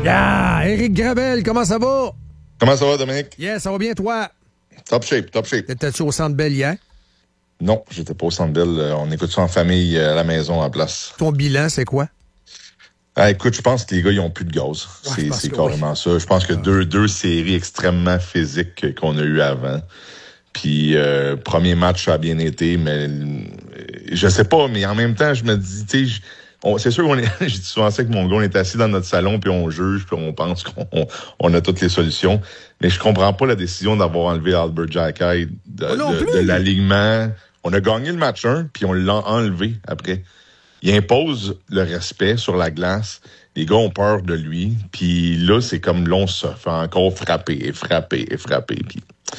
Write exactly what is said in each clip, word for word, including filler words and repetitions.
Yeah! Éric Gravel, comment ça va? Comment ça va, Dominique? Yeah, ça va bien, toi? Top shape, top shape. T'étais-tu au Centre Bell hier? Non, j'étais pas au Centre Bell. On écoute ça en famille à la maison en place. Ton bilan, c'est quoi? Ah, écoute, je pense que les gars, ils ont plus de gaz. Ouais, c'est c'est carrément oui. ça. Je pense que ah. deux, deux séries extrêmement physiques qu'on a eues avant. Puis, euh, premier match, ça a bien été, mais je sais pas, mais en même temps, je me dis, tu sais, on, c'est sûr qu'on est, j'ai dit souvent ça que mon gars, on est assis dans notre salon, puis on juge, puis on pense qu'on on, on a toutes les solutions. Mais je comprends pas la décision d'avoir enlevé Albert Jacquet de, oh de, de l'alignement. On a gagné le match un, puis on l'a enlevé après. Il impose le respect sur la glace. Les gars ont peur de lui. Puis là, c'est comme l'on se fait encore frapper et frapper et frapper. Puis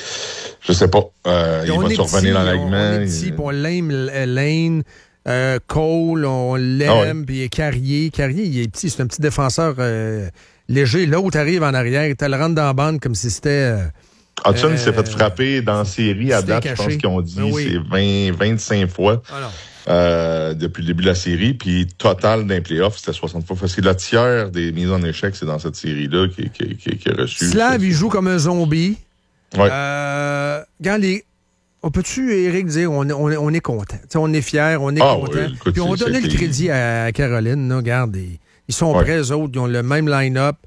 je sais pas. Euh, il va se revenir dans l'alignement. On est petit, puis on l'aime, Lane, euh, Cole, on l'aime, ah ouais. Puis Carrier. Carrier, il est petit, c'est un petit défenseur euh, léger. L'autre arrive en arrière, il te le rentre dans la bande comme si c'était... Euh, Hudson euh, s'est fait frapper dans la série à date, caché. Je pense qu'ils ont dit, oui. C'est vingt, vingt-cinq fois. Ah non. Euh, depuis le début de la série, puis total d'un playoff, c'était soixante fois. Parce que la tiers des mises en échec, c'est dans cette série-là qui, qui, qui, qui est reçue. Slav, il joue comme un zombie. Ouais. Euh, quand les... On peut-tu, Éric, dire on, on, on est content? T'sais, on est fiers, on est ah, content. Ouais, écoute, puis on donne le crédit à Caroline. Là, regarde, ils, ils sont ouais. prêts, eux autres. Ils ont le même line-up.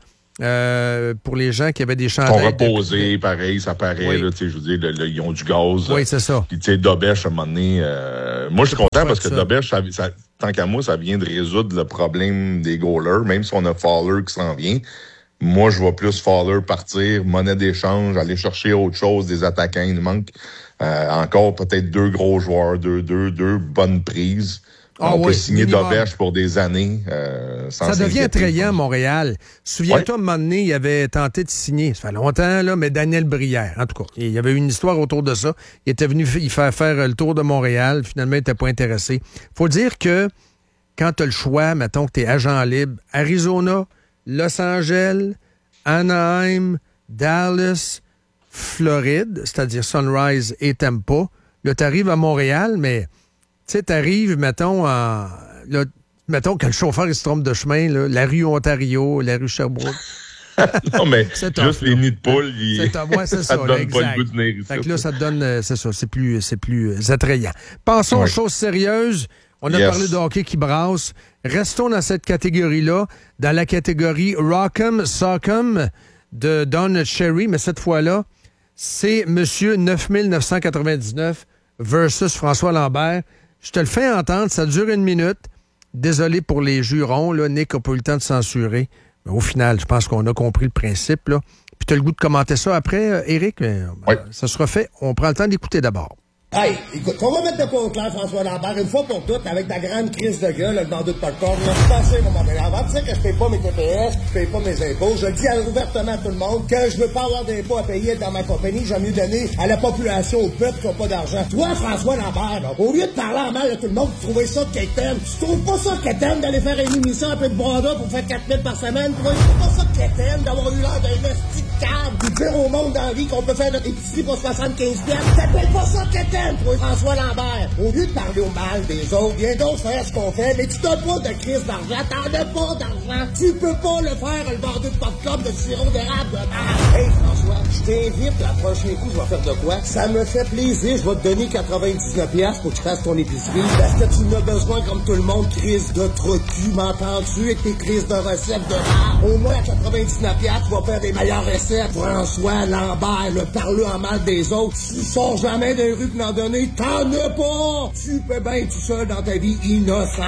Euh, pour les gens qui avaient des chandails. Ils sont reposés, de... pareil, ça paraît, oui. là, tu sais, je veux dire, le, le, ils ont du gaz. Oui, c'est ça. Puis, tu sais, Dobèche, à un moment donné, euh, moi, je suis content parce que Dobèche, ça, ça, tant qu'à moi, ça vient de résoudre le problème des goalers, même si on a Fowler qui s'en vient. Moi, je vois plus Fowler partir, monnaie d'échange, aller chercher autre chose, des attaquants. Il nous manque euh, encore peut-être deux gros joueurs, deux, deux, deux bonnes prises. Ah, on oui, peut signer Dobèche pour des années. Euh, sans ça devient attrayant, Montréal. Souviens-toi, ouais. un moment donné, il avait tenté de signer, ça fait longtemps, là, mais Daniel Brière, en tout cas. Il y avait une histoire autour de ça. Il était venu y faire faire le tour de Montréal. Finalement, il n'était pas intéressé. Faut dire que quand tu as le choix, mettons que tu es agent libre, Arizona, Los Angeles, Anaheim, Dallas, Floride, c'est-à-dire Sunrise et Tampa, là, tu arrives à Montréal, mais... Tu sais, t'arrives, mettons, en, là, mettons que le chauffeur, il se trompe de chemin, là, la rue Ontario, la rue Sherbrooke. non, mais juste top, les nids de poule, il... c'est top, ouais, c'est ça, ça te donne là, pas le goût de venir ici. Fait que là, ça te donne, c'est ça, c'est plus, c'est plus attrayant. Pensons ouais. aux choses sérieuses. On a yes. parlé de hockey qui brasse. Restons dans cette catégorie-là, dans la catégorie Rock'em Sock'em de Don Cherry, mais cette fois-là, c'est Monsieur neuf mille neuf cent quatre-vingt-dix-neuf versus François Lambert. Je te le fais entendre, ça dure une minute. Désolé pour les jurons, là, Nick n'a pas eu le temps de censurer. Mais au final, je pense qu'on a compris le principe, là. Puis tu as le goût de commenter ça après, euh, Éric? Euh, oui. Ça sera fait. On prend le temps d'écouter d'abord. Hey, écoute, on va mettre de quoi au clair, François Lambert, une fois pour toutes, avec ta grande crise de gueule, le bandit de popcorn, là, je pensais, mon maman Lambert, tu sais que je paye pas mes T P S, je paye pas mes impôts, je dis ouvertement à tout le monde que je veux pas avoir d'impôts à payer dans ma compagnie, j'aime mieux donner à la population, au peuple qui n'a pas d'argent. Toi, François Lambert, là, au lieu de parler en mal à tout le monde, tu trouvais ça quétaine, tu trouves pas ça quétaine d'aller faire une émission un peu de bronda pour faire quatre mille par semaine, tu trouves pas ça quétaine d'avoir eu l'air d'un esti de câble, puis dire au monde dans la vie qu'on peut faire notre épicerie pour soixante-quinze piastres, t'appelles pas ça quétaine, toi, François Lambert. Au lieu de parler au mal des autres, viens donc faire ce qu'on fait, mais tu t'as pas de crise d'argent, t'en as pas d'argent. Tu peux pas le faire, le bordel de pop-club de sirop d'érable de merde. Hey François, je t'invite la prochaine coup, je vais faire de quoi? Ça me fait plaisir, je vais te donner quatre-vingt-dix-neuf piastres pour que tu fasses ton épicerie. Parce que tu n'as besoin, comme tout le monde, crise de trocu, m'entends-tu, avec tes crises de recettes de merde. Au moins à quatre-vingt-dix-neuf piastres, tu vas faire des meilleures recettes. François Lambert, le parler en mal des autres, tu sors jamais des rues pour n'en donner. T'en as pas! Tu peux bien être tout seul dans ta vie innocent!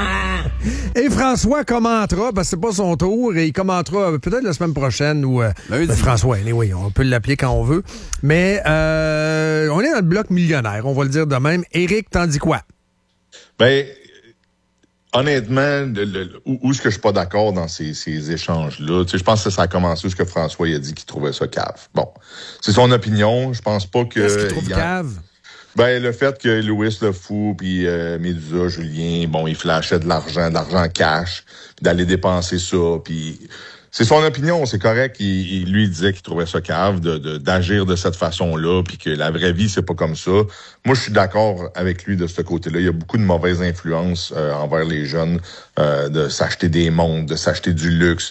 Et François commentera, parce que c'est pas son tour, et il commentera peut-être la semaine prochaine, ou euh, ben François, oui, on peut l'appeler quand on veut. Mais euh, on est dans le bloc millionnaire, on va le dire de même. Éric, t'en dis quoi? Ben, honnêtement, le, le, où, où est-ce que je suis pas d'accord dans ces, ces échanges-là? Tu sais, je pense que ça a commencé où ce que François il a dit qu'il trouvait ça cave. Bon, c'est son opinion, je pense pas que... Qu'est-ce qu'il trouve cave? Ben, le fait que Louis le fou, puis euh, Médusa, Julien, bon, ils flashaient de l'argent, de l'argent cash, puis d'aller dépenser ça, puis c'est son opinion, c'est correct. Il, il lui disait qu'il trouvait ça cave de, de d'agir de cette façon-là, puis que la vraie vie c'est pas comme ça. Moi, je suis d'accord avec lui de ce côté-là. Il y a beaucoup de mauvaises influences euh, envers les jeunes, euh, de s'acheter des montres, de s'acheter du luxe.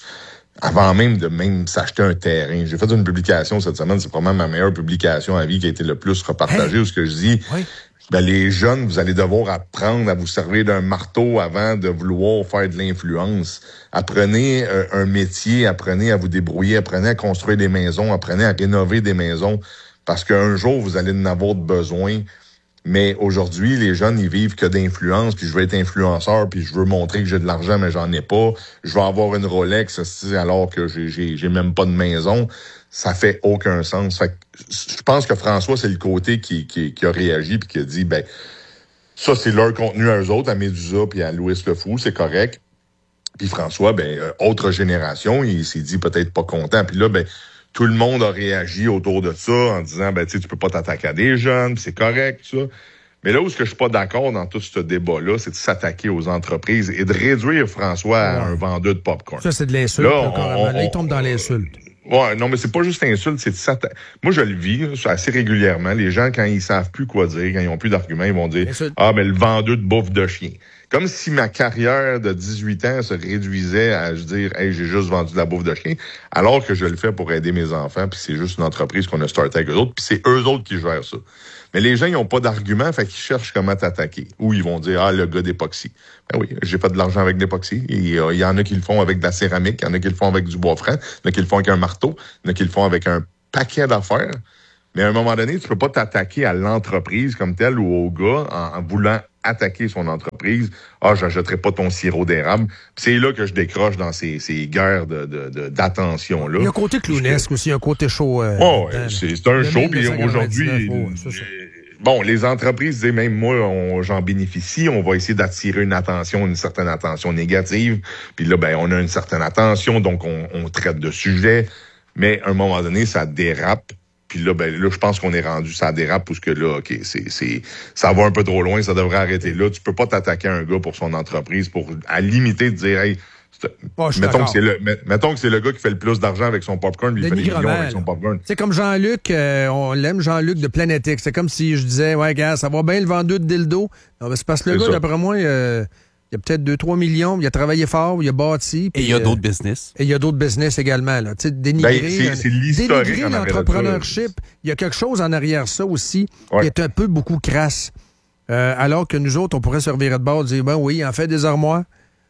avant même de même s'acheter un terrain. J'ai fait une publication cette semaine, c'est probablement ma meilleure publication à vie qui a été le plus repartagée, hey. Où ce que je dis, oui. ben, les jeunes, vous allez devoir apprendre à vous servir d'un marteau avant de vouloir faire de l'influence. Apprenez euh, un métier, apprenez à vous débrouiller, apprenez à construire des maisons, apprenez à rénover des maisons, parce qu'un jour, vous allez en avoir besoin. Mais aujourd'hui, les jeunes, ils vivent que d'influence, puis je veux être influenceur, puis je veux montrer que j'ai de l'argent, mais j'en ai pas. Je veux avoir une Rolex alors que j'ai, j'ai, j'ai même pas de maison. Ça fait aucun sens. Fait que je pense que François, c'est le côté qui, qui, qui a réagi puis qui a dit, ben, ça, c'est leur contenu à eux autres, à Médusa puis à Louis Le Fou, c'est correct. Puis François, ben, euh, autre génération, il s'est dit peut-être pas content. Puis là, ben, tout le monde a réagi autour de ça en disant, ben, tu sais, tu peux pas t'attaquer à des jeunes, c'est correct, ça. Mais là où ce que je suis pas d'accord dans tout ce débat-là, c'est de s'attaquer aux entreprises et de réduire François à ouais. un vendeur de popcorn. Ça, c'est de l'insulte, là, là, on, on, là, il tombe dans l'insulte. Ouais, non, mais c'est pas juste insulte, c'est de s'attaquer. Moi, je le vis là, assez régulièrement. Les gens, quand ils savent plus quoi dire, quand ils ont plus d'arguments, ils vont dire « Ah, mais le vendeur de bouffe de chien ». Comme si ma carrière de dix-huit ans se réduisait à je dire « Hey, j'ai juste vendu de la bouffe de chien », alors que je le fais pour aider mes enfants, puis c'est juste une entreprise qu'on a startée avec eux autres, puis c'est eux autres qui gèrent ça. Mais les gens, ils n'ont pas d'argument, fait qu'ils cherchent comment t'attaquer. Ou ils vont dire « Ah, le gars d'époxy ». Ben oui, j'ai fait de l'argent avec l'époxy. Il euh, y en a qui le font avec de la céramique, il y en a qui le font avec du bois franc, il y en a qui le font avec un marteau, il y en a qui le font avec un paquet d'affaires. Mais à un moment donné, tu peux pas t'attaquer à l'entreprise comme telle ou au gars en, en voulant attaquer son entreprise. Ah, j'achèterai pas ton sirop d'érable. Puis c'est là que je décroche dans ces, ces guerres de, de, de, d'attention-là. Il y a un côté clownesque aussi, un côté show. Euh, oh, ouais, c'est, c'est un show. Puis aujourd'hui, oh, ça, ça. Bon, les entreprises, même moi, on, j'en bénéficie. On va essayer d'attirer une attention, une certaine attention négative. Puis là, ben, on a une certaine attention, donc on, on traite de sujets. Mais à un moment donné, ça dérape. Puis là, ben là, je pense qu'on est rendu, ça dérape, parce que là, OK, c'est, c'est, ça va un peu trop loin, ça devrait arrêter là. Tu peux pas t'attaquer à un gars pour son entreprise, pour, à limiter de dire, hey, oh, mettons, que c'est le, mettons que c'est le gars qui fait le plus d'argent avec son popcorn, lui, il fait des millions avec son popcorn. C'est comme Jean-Luc, euh, on l'aime, Jean-Luc de Planète X. C'est comme si je disais, ouais, gars, ça va bien le vendeur de dildo. Non, ben, c'est parce que le c'est gars, ça. D'après moi, euh, il y a peut-être deux trois millions, il a travaillé fort, il a bâti. Et il y a euh, d'autres business. Et il y a d'autres business également. Là. Tu sais, dénigrer, ben, c'est, c'est l'historique dénigrer l'entrepreneurship, il y a quelque chose en arrière ça aussi ouais. qui est un peu beaucoup crasse. Euh, alors que nous autres, on pourrait se revirer de bord et dire, ben oui, il en fait des armoires.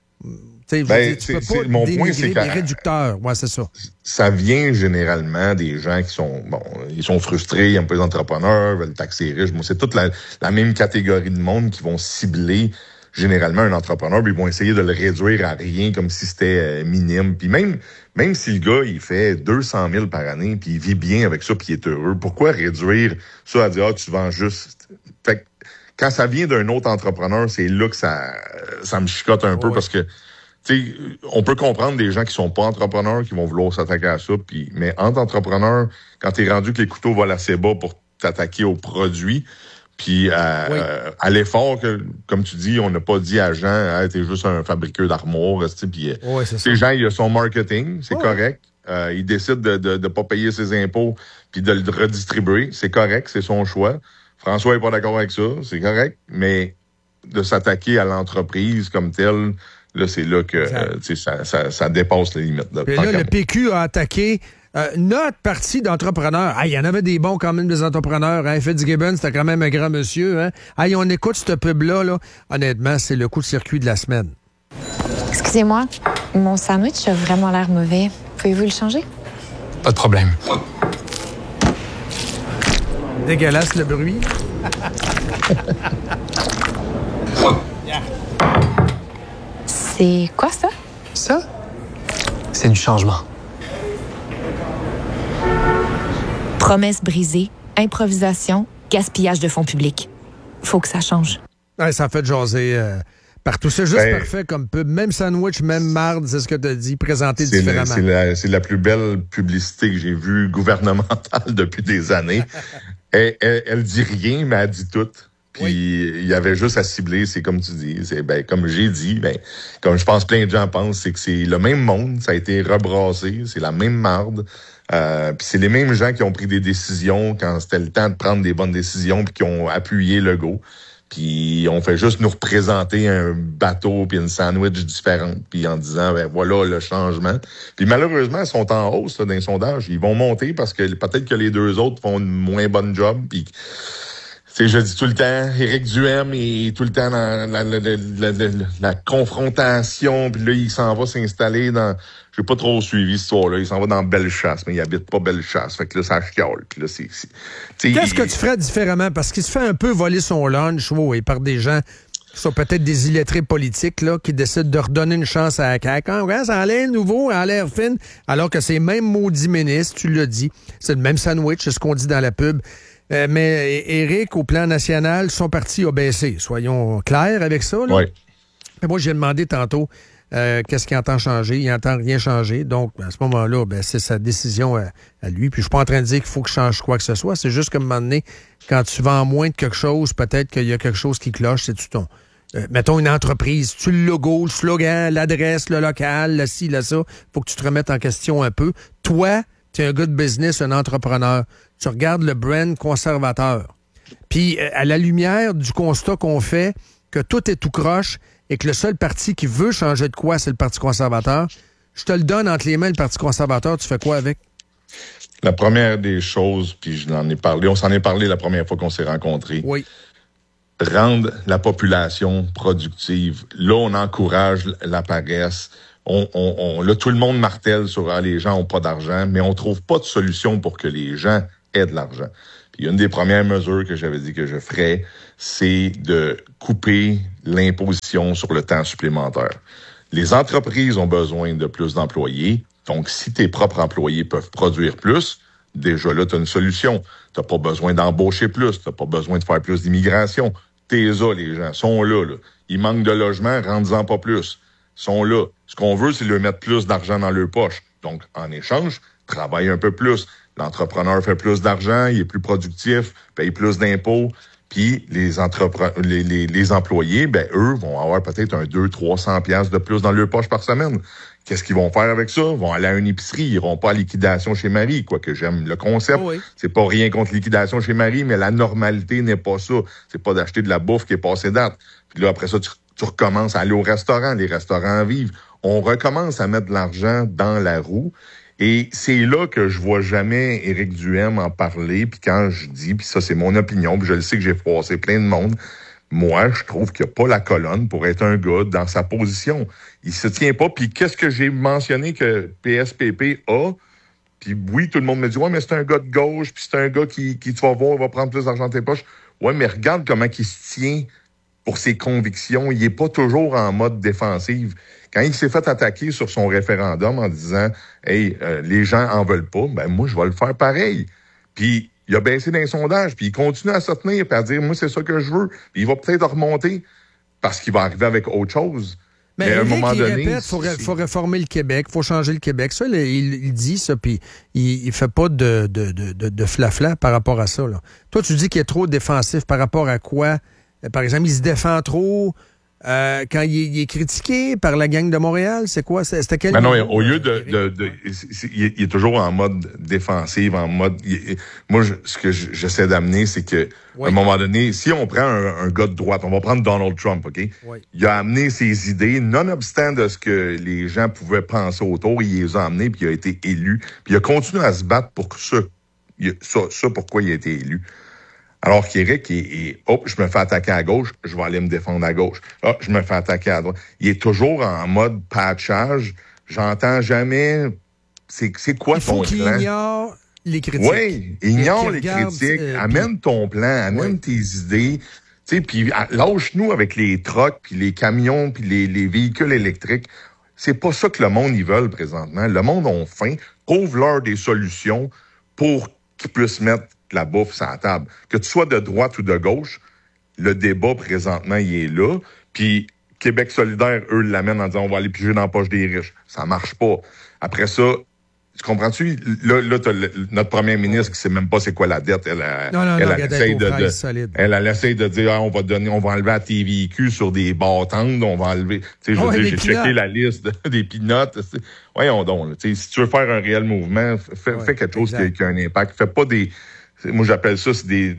Ben, dire, tu peux pas mon point, c'est des réducteurs. Ouais, c'est ça. Ça vient généralement des gens qui sont, bon, ils sont frustrés, ils n'aiment pas les entrepreneurs, veulent taxer les riches. Bon, c'est toute la, la même catégorie de monde qui vont cibler généralement un entrepreneur, puis ils vont essayer de le réduire à rien comme si c'était euh, minime. Puis même même si le gars, il fait deux cent mille par année, puis il vit bien avec ça, puis il est heureux, pourquoi réduire ça à dire « Ah, tu vends juste... » Fait que quand ça vient d'un autre entrepreneur, c'est là que ça ça me chicote un oh, peu, ouais. parce que tu sais, on peut comprendre des gens qui sont pas entrepreneurs, qui vont vouloir s'attaquer à ça, puis mais entre entrepreneurs, quand t'es rendu que les couteaux volent assez bas pour t'attaquer aux produits, puis à, oui. euh, à l'effort que, comme tu dis, on n'a pas dit à Jean, hey, t'es juste un fabriqueur d'armoires, tu sais, puis oui, ces gens, il a son marketing, c'est oui. correct. Euh, il décide de de, de pas payer ses impôts puis de le redistribuer, c'est correct, c'est son choix. François est pas d'accord avec ça, c'est correct, mais de s'attaquer à l'entreprise comme telle, là, c'est là que euh, ça, ça, ça dépasse les limites. Puis là, le P Q a attaqué euh, notre parti d'entrepreneurs. Ah, il y en avait des bons quand même, des entrepreneurs. Hein? Fitzgibbon, c'était quand même un grand monsieur. Hein? Ah, on écoute ce pub-là. Là. Honnêtement, c'est le coup de circuit de la semaine. Excusez-moi, mon sandwich a vraiment l'air mauvais. Pouvez-vous le changer? Pas de problème. Dégueulasse le bruit. C'est quoi ça? Ça? C'est du changement. Promesses brisées, improvisation, gaspillage de fonds publics. Faut que ça change. Ouais, ça fait jaser euh, partout. C'est juste ben, parfait comme pub. Même sandwich, même marde, c'est ce que tu as dit, présenté c'est différemment. La, c'est, la, c'est la plus belle publicité que j'ai vue gouvernementale depuis des années. elle, elle, elle dit rien, mais elle dit tout. Puis oui. il y avait juste à cibler, c'est comme tu dis, c'est ben comme j'ai dit, ben comme je pense plein de gens pensent, c'est que c'est le même monde, ça a été rebrassé, c'est la même marde. Euh, puis c'est les mêmes gens qui ont pris des décisions quand c'était le temps de prendre des bonnes décisions puis qui ont appuyé Legault. Puis on fait juste nous représenter un bateau puis une sandwich différente, puis en disant ben voilà le changement. Puis malheureusement, ils sont en hausse là, dans les sondages. Ils vont monter parce que peut-être que les deux autres font une moins bonne job. Puis c'est je dis tout le temps, Éric Duhem est tout le temps dans la, la, la, la, la, la confrontation. Puis là, il s'en va s'installer dans. J'ai pas trop suivi cette histoire-là. Il s'en va dans Bellechasse, mais il habite pas Bellechasse. Fait que là, ça chiale. Puis là, c'est. c'est Qu'est-ce il... que tu ferais différemment? Parce qu'il se fait un peu voler son lunch, oui, par des gens qui sont peut-être des illettrés politiques, là, qui décident de redonner une chance à la C A Q. Ah, ouais, ça a l'air nouveau, ça a l'air fine. Alors que c'est même maudit ministre, tu l'as dit. C'est le même sandwich, c'est ce qu'on dit dans la pub. Euh, mais Éric, au plan national, son parti a baissé. Soyons clairs avec ça, là. Oui. Mais moi, j'ai demandé tantôt euh, qu'est-ce qu'il entend changer. Il entend rien changer. Donc, à ce moment-là, ben, c'est sa décision à, à lui. Puis, je suis pas en train de dire qu'il faut qu'il change quoi que ce soit. C'est juste qu'à un moment donné, quand tu vends moins de quelque chose, peut-être qu'il y a quelque chose qui cloche. C'est-tu ton... Euh, mettons une entreprise, tu le logo, le slogan, l'adresse, le local, le ci, le ça. Faut que tu te remettes en question un peu. Toi, tu es un gars de business, un entrepreneur. Tu regardes le brand conservateur. Puis, euh, à la lumière du constat qu'on fait que tout est tout croche et que le seul parti qui veut changer de quoi, c'est le Parti conservateur, je te le donne entre les mains, le Parti conservateur, tu fais quoi avec? La première des choses, puis je l'en ai parlé, on s'en est parlé la première fois qu'on s'est rencontrés. Oui. Rendre la population productive. Là, on encourage la paresse. On, on, on, là, tout le monde martèle sur ah, les gens n'ont pas d'argent, mais on trouve pas de solution pour que les gens aient de l'argent. Puis une des premières mesures que j'avais dit que je ferais, c'est de couper l'imposition sur le temps supplémentaire. Les entreprises ont besoin de plus d'employés. Donc, si tes propres employés peuvent produire plus, déjà là, tu as une solution. Tu n'as pas besoin d'embaucher plus. Tu n'as pas besoin de faire plus d'immigration. T'es là, les gens. sont là, là. Ils manquent de logement, rends-en pas plus. Ils sont là. Ce qu'on veut, c'est leur mettre plus d'argent dans leur poche. Donc, en échange, travaille un peu plus. L'entrepreneur fait plus d'argent, il est plus productif, paye plus d'impôts. Puis les, entrepre- les, les, les employés, ben eux, vont avoir peut-être un deux cents, trois cents piastres de plus dans leur poche par semaine. Qu'est-ce qu'ils vont faire avec ça? Ils vont aller à une épicerie, ils iront pas à liquidation chez Marie, quoique j'aime le concept. Oh oui. C'est pas rien contre liquidation chez Marie, mais la normalité n'est pas ça. C'est pas d'acheter de la bouffe qui est passée date. Puis là, après ça, tu, tu recommences à aller au restaurant. Les restaurants vivent. On recommence à mettre de l'argent dans la roue. Et c'est là que je vois jamais Éric Duhem en parler. Puis quand je dis, puis ça c'est mon opinion, puis je le sais que j'ai froissé plein de monde, moi je trouve qu'il n'y a pas la colonne pour être un gars dans sa position. Il se tient pas. Puis qu'est-ce que j'ai mentionné que P S P P a? Puis oui, tout le monde me dit, ouais, mais c'est un gars de gauche, puis c'est un gars qui, qui tu vas voir, va prendre plus d'argent de tes poches. Ouais, mais regarde comment il se tient pour ses convictions. Il est pas toujours en mode défensive. Quand il s'est fait attaquer sur son référendum en disant « Hey, euh, les gens en veulent pas », ben moi, je vais le faire pareil. Puis il a baissé dans les sondages, puis il continue à se tenir et à dire « Moi, c'est ça que je veux ». Puis il va peut-être remonter parce qu'il va arriver avec autre chose. Mais, mais à un moment donné, il répète, faut, ré- faut réformer le Québec, faut changer le Québec. Ça, il, il dit ça, puis il, il fait pas de, de, de, de, de flafla par rapport à ça, là. Toi, tu dis qu'il est trop défensif par rapport à quoi? Par exemple, il se défend trop... Euh, quand il est, il est critiqué par la gang de Montréal, c'est quoi? C'était quel ben non, niveau, au lieu de... de, de c'est, il, est, il est toujours en mode défensif, en mode... Il, moi, je, ce que j'essaie d'amener, c'est que oui. à un moment donné, si on prend un, un gars de droite, on va prendre Donald Trump, OK? Oui. Il a amené ses idées, nonobstant de ce que les gens pouvaient penser autour, il les a amenés, puis il a été élu. Puis il a continué à se battre pour ça, ça, ça pourquoi il a été élu. Alors qu'Éric, il, il, hop, je me fais attaquer à gauche, je vais aller me défendre à gauche. Ah, je me fais attaquer à droite. Il est toujours en mode patchage. J'entends jamais, c'est, c'est quoi il faut ton qu'il plan? Ignore les critiques. Oui, ignore les regarde, critiques. Euh, amène puis... ton plan, amène oui. tes idées. Tu sais, puis lâche-nous avec les trucks, puis les camions, puis les, les véhicules électriques. C'est pas ça que le monde, ils veulent présentement. Le monde a faim. Trouve-leur des solutions pour qu'ils puissent mettre la bouffe sur la table. Que tu sois de droite ou de gauche, le débat présentement, il est là. Puis Québec solidaire, eux, l'amènent en disant on va aller piger dans la poche des riches. Ça marche pas. Après ça, tu comprends-tu? Là, là t'as le, notre premier ministre qui sait même pas c'est quoi la dette. Elle, a, non, non, elle, non, elle, essaye de, de, elle, elle essaye de dire ah, on va donner, on va enlever à tes véhicules sur des bâtantes, on va enlever. Tu sais, je veux ouais, dire, j'ai checké la liste de, des pinottes. Voyons donc. Là, si tu veux faire un réel mouvement, fais, ouais, fais quelque chose qui, qui a un impact. Fais pas des. Moi, j'appelle ça, c'est des,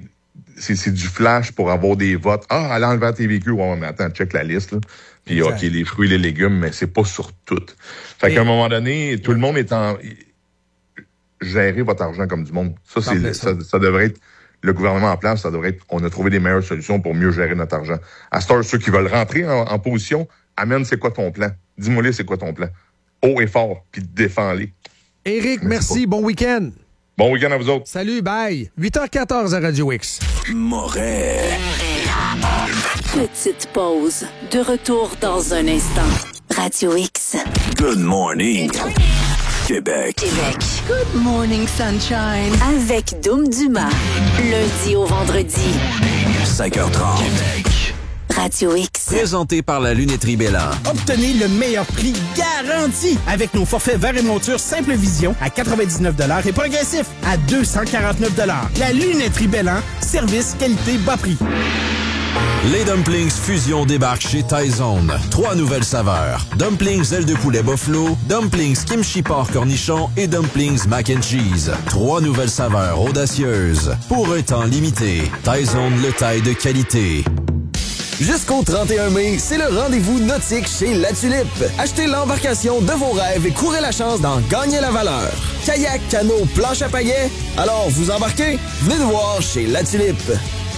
c'est, c'est du flash pour avoir des votes. Ah, allez enlever tes véhicules. Ouais, mais attends, check la liste, là. Puis, exact. OK, les fruits et les légumes, mais c'est pas sur tout. Fait et... qu'à un moment donné, tout le monde est en... Gérer votre argent comme du monde. Ça, c'est, ça, ça devrait être... Le gouvernement en place, ça devrait être... On a trouvé des meilleures solutions pour mieux gérer notre argent. À ce heure, ceux qui veulent rentrer en, en position, amène, c'est quoi ton plan? Dis-moi-les, c'est quoi ton plan? Haut et fort, puis défends-les. Éric, merci. Bon week-end. Bon week-end à vous autres. Salut, bye. huit heures quatorze à Radio X. Moret. Petite pause. De retour dans un instant. Radio X. Good morning. Québec. Québec. Good morning, sunshine. Avec Doom Dumas. Lundi au vendredi. cinq heures trente. Québec. Radio X. Présenté par la lunetterie Bélan. Obtenez le meilleur prix garanti avec nos forfaits verre et monture Simple Vision à quatre-vingt-dix-neuf dollars et progressif à deux cent quarante-neuf dollars. La lunetterie Bélan. Service, qualité, bas prix. Les Dumplings Fusion débarquent chez Tyzone. Trois nouvelles saveurs. Dumplings ailes de poulet buffalo, Dumplings kimchi porc cornichon et Dumplings mac and cheese. Trois nouvelles saveurs audacieuses. Pour un temps limité. Tyzone, le taille de qualité. Jusqu'au trente et un mai, c'est le rendez-vous nautique chez La Tulipe. Achetez l'embarcation de vos rêves et courez la chance d'en gagner la valeur. Kayak, canot, planche à pagaie. Alors, vous embarquez? Venez nous voir chez La Tulipe.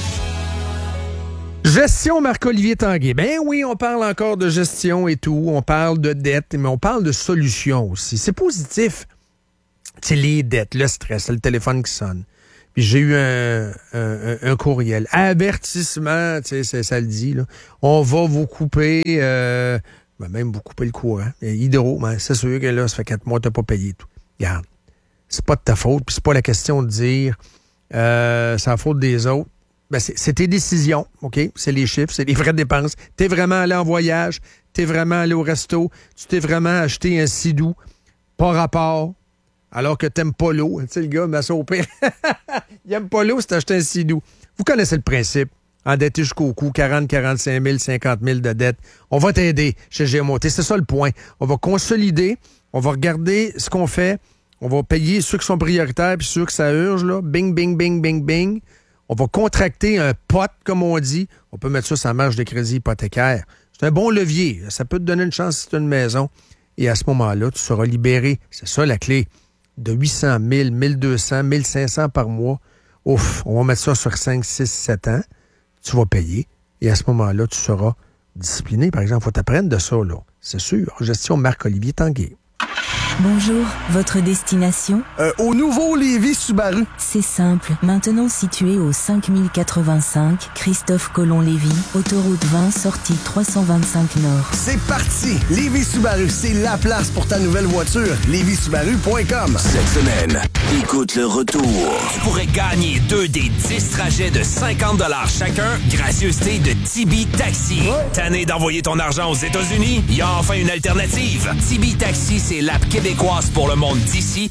Gestion Marc-Olivier Tanguay. Ben oui, on parle encore de gestion et tout. On parle de dette, mais on parle de solutions aussi. C'est positif. C'est les dettes, le stress, le téléphone qui sonne. Puis j'ai eu un, un, un courriel. Avertissement, tu sais, ça, ça le dit, là. On va vous couper, euh, ben même vous couper le courant. Hydro, ben c'est sûr que là, ça fait quatre mois que t'as pas payé tout. Regarde, c'est pas de ta faute, puis c'est pas la question de dire euh, c'est la faute des autres. Ben c'est, c'est tes décisions, OK? C'est les chiffres, c'est les vraies dépenses. T'es vraiment allé en voyage, t'es vraiment allé au resto, tu t'es vraiment acheté un sidou, pas rapport, alors que t'aimes pas l'eau. Tu sais, le gars m'a sauté. Il aime pas l'eau, c'est acheté un sidou. Vous connaissez le principe. Endetté jusqu'au cou, quarante, quarante-cinq mille, cinquante mille de dette. On va t'aider chez G M O T. C'est ça le point. On va consolider, on va regarder ce qu'on fait, on va payer ceux qui sont prioritaires puis ceux que ça urge, là. Bing, bing, bing, bing, bing. On va contracter un pot, comme on dit. On peut mettre ça sur la marge de crédit hypothécaire. C'est un bon levier. Ça peut te donner une chance si tu as une maison. Et à ce moment-là, tu seras libéré. C'est ça la clé. De huit cent mille, mille deux cents, mille cinq cents par mois. Ouf, on va mettre ça sur cinq, six, sept ans. Tu vas payer. Et à ce moment-là, tu seras discipliné. Par exemple, il faut t'apprendre de ça, là. C'est sûr. Gestion Marc-Olivier Tanguay. Bonjour, votre destination? Euh, au nouveau Lévis Subaru. C'est simple. Maintenant situé au cinq mille quatre-vingt-cinq, Christophe Colomb-Lévis, autoroute vingt, sortie trois cent vingt-cinq Nord. C'est parti! Lévis Subaru, c'est la place pour ta nouvelle voiture. lévis subaru point com. Cette semaine, écoute le retour. Tu pourrais gagner deux des dix trajets de cinquante dollars chacun, gracieuseté de Tibi Taxi. Ouais. Tanné d'envoyer ton argent aux États-Unis? Il y a enfin une alternative. Tibi Taxi, c'est l'app québécoise pour le monde d'ici